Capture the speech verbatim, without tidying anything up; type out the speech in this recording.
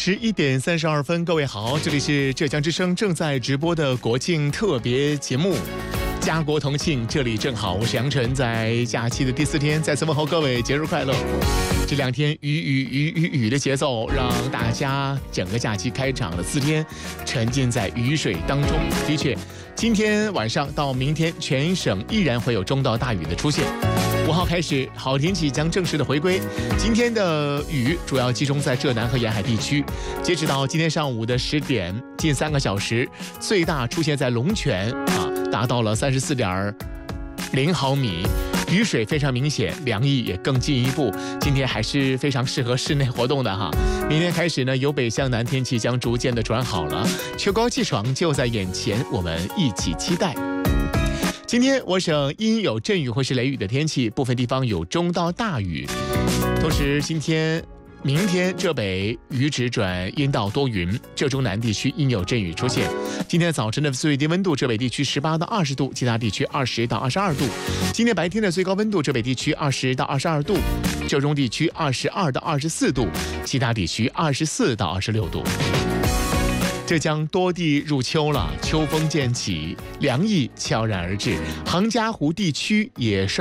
十一点三十二分，各位好，这里是浙江之声正在直播的国庆特别节目。家国同庆，这里正好，我是杨晨，在假期的第四天，再次问候各位节日快乐。这两天雨雨雨雨雨的节奏，让大家整个假期开场的四天沉浸在雨水当中。的确，今天晚上到明天，全省依然会有中到大雨的出现。五号开始，好天气将正式的回归。今天的雨主要集中在浙南和沿海地区。截止到今天上午的十点，近三个小时，最大出现在龙泉啊，达到了三十四点零毫米，雨水非常明显，凉意也更进一步。今天还是非常适合室内活动的哈。明天开始呢，由北向南天气将逐渐的转好了，秋高气爽就在眼前，我们一起期待。今天我省阴有阵雨或是雷雨的天气，部分地方有中到大雨。同时，今天、明天浙北雨止转阴到多云，浙中南地区阴有阵雨出现。今天早晨的最低温度，浙北地区十八到二十度，其他地区二十到二十二度。今天白天的最高温度，浙北地区二十到二十二度，浙中地区二十二到二十四度，其他地区二十四到二十六度。浙江多地入秋了，秋风渐起，凉意悄然而至，杭嘉湖地区也率